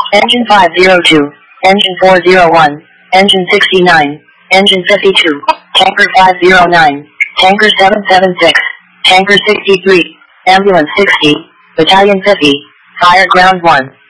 Engine 502, Engine 401, Engine 69, Engine 52, Tanker 509, Tanker 776, Tanker 63, Ambulance 60, Battalion 50, Fire Ground 1.